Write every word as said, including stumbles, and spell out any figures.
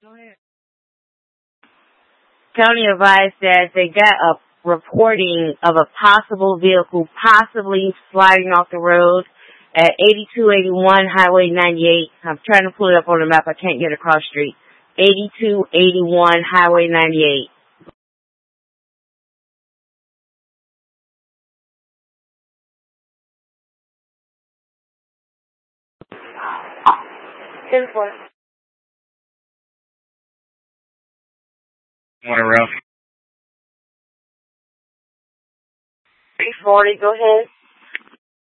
County advised that they got a reporting of a possible vehicle possibly sliding off the road at eighty-two eighty-one Highway ninety-eight. I'm trying to pull it up on the map. I can't get across the street. eighty-two eighty-one Highway ninety-eight. ten four. Morning, Ralph. three forty, go ahead.